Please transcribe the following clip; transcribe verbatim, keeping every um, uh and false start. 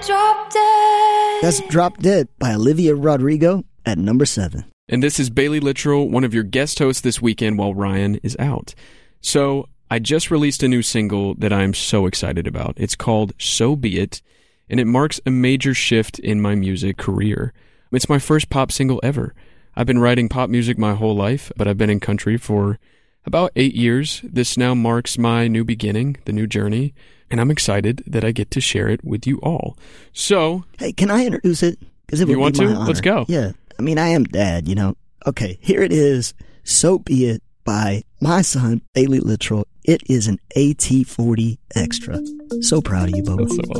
Drop Dead. That's Drop Dead by Olivia Rodrigo at number seven. And this is Bailey Littrell, one of your guest hosts this weekend while Ryan is out. So I just released a new single that I'm so excited about. It's called So Be It, and it marks a major shift in my music career. It's my first pop single ever. I've been writing pop music my whole life, but I've been in country for about eight years. This now marks my new beginning, the new journey, and I'm excited that I get to share it with you all. So... Hey, can I introduce it? Because it would You want be my to? honor. Let's go. Yeah. I mean, I am dad, you know. Okay, here it is. So Be It by my son, Bailey Littrell. It is an A T forty Extra. So proud of you, Bo. That's so